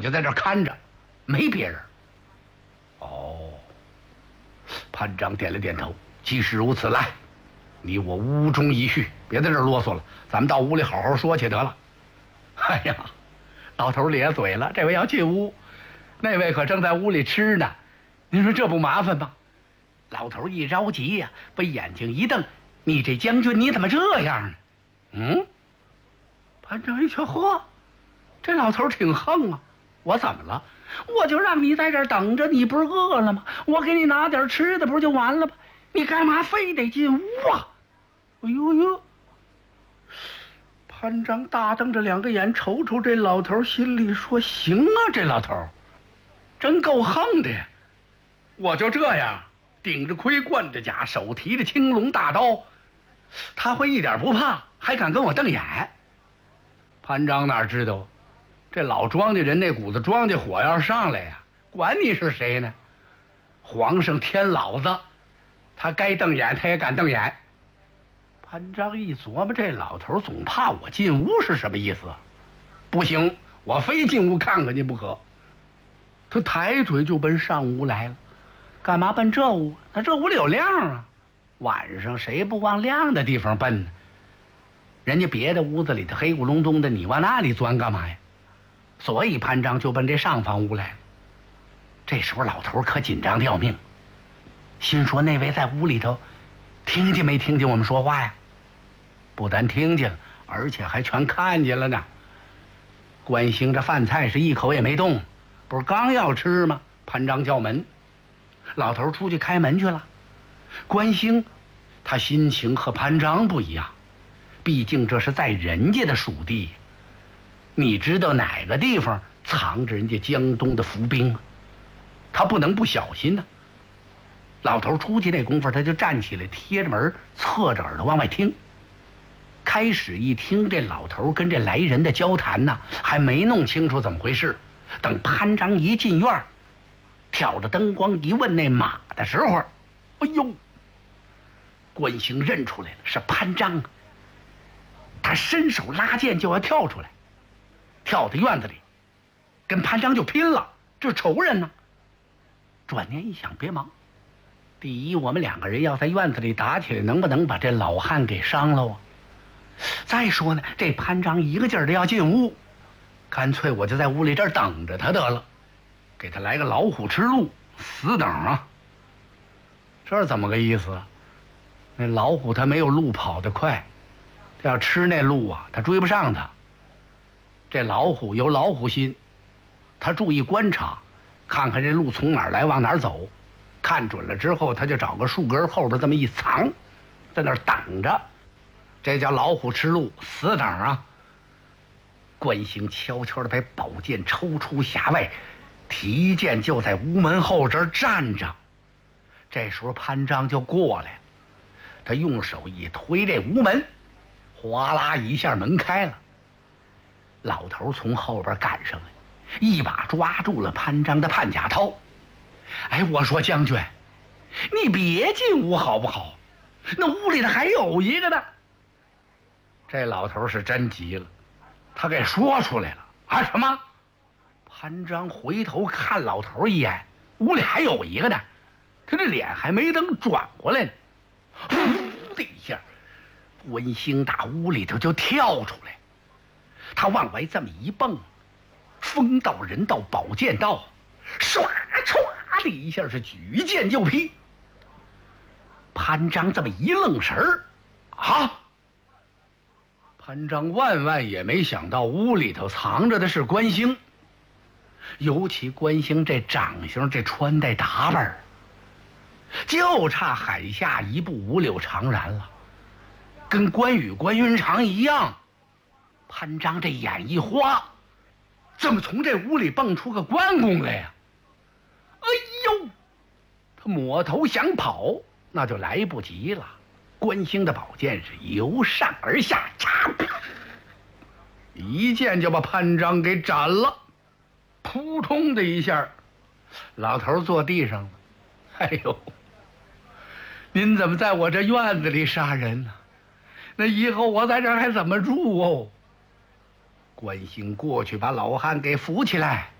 就在这看着，没别人。哦，潘璋点了点头，既是如此，来，你我屋中一叙，别在这啰嗦了，咱们到屋里好好说去得了。哎呀，老头咧嘴了，这位要进屋，那位可正在屋里吃呢，您说这不麻烦吗？老头一着急呀，把眼睛一瞪，你这将军你怎么这样呢？嗯，潘璋一瞧，呵，这老头挺横啊，我怎么了？我就让你在这儿等着，你不是饿了吗？我给你拿点吃的不就完了吗？你干嘛非得进屋啊？哎呦呦！潘璋大瞪着两个眼瞅瞅这老头，心里说：行啊，这老头真够横的呀！我就这样顶着盔冠着甲，手提着青龙大刀，他会一点不怕，还敢跟我瞪眼？潘璋哪知道，这老庄稼人那股子庄稼火要上来呀，管你是谁呢？皇上天老子，他该瞪眼他也敢瞪眼。潘璋一琢磨，这老头总怕我进屋是什么意思？不行，我非进屋看看去不可。他抬腿就奔上屋来了。干嘛奔这屋？那这屋里有亮啊，晚上谁不往亮的地方奔呢？人家别的屋子里头黑咕隆咚的，你往那里钻干嘛呀？所以潘璋就奔这上房屋来了。这时候老头可紧张的要命，心说那位在屋里头听见没听见我们说话呀？不但听见了，而且还全看见了呢。关兴这饭菜是一口也没动，不是刚要吃吗？潘璋叫门，老头出去开门去了。关兴他心情和潘璋不一样，毕竟这是在人家的属地，你知道哪个地方藏着人家江东的伏兵吗？他不能不小心呢。老头出去那功夫，他就站起来，贴着门，侧着耳朵往外听。开始一听这老头跟这来人的交谈呢，还没弄清楚怎么回事。等潘璋一进院，挑着灯光一问那马的时候，哎呦，关兴认出来了，是潘璋。他伸手拉剑就要跳出来，跳到院子里跟潘璋就拼了，这是仇人呢。转念一想，别忙，第一，我们两个人要在院子里打起来，能不能把这老汉给伤了啊？再说呢，这潘璋一个劲儿的要进屋，干脆我就在屋里这儿等着他得了，给他来个老虎吃鹿，死等啊！这是怎么个意思？那老虎它没有鹿跑得快，他要吃那鹿啊，他追不上他。这老虎有老虎心，他注意观察，看看这鹿从哪儿来往哪儿走，看准了之后，他就找个树根后边这么一藏，在那儿等着。这叫老虎吃鹿，死等啊！关兴悄悄地把宝剑抽出匣外，提剑就在屋门后这儿站着。这时候潘璋就过来了，他用手一推这屋门，哗啦一下门开了。老头从后边赶上来，一把抓住了潘璋的半甲套。哎，我说将军，你别进屋好不好？那屋里头还有一个呢。这老头是真急了，他给说出来了啊！什么？潘璋回头看老头一眼，屋里还有一个呢，他这脸还没等转过来呢，呼的一下，关兴打屋里头就跳出来，他往外这么一蹦，风刀人刀宝剑刀，唰唰的一下是举剑就劈。潘璋这么一愣神儿，啊！潘璋万万也没想到屋里头藏着的是关兴，尤其关兴这长相这穿戴打扮，就差海下一步五柳长髯了，跟关羽关云长一样。潘璋这眼一花，怎么从这屋里蹦出个关公来呀？哎呦，他抹头想跑，那就来不及了。关兴的宝剑是由上而下，一剑就把潘璋给斩了。扑通的一下，老头坐地上了。哎呦，您怎么在我这院子里杀人呢？那以后我在这儿还怎么住哦？关兴过去把老汉给扶起来，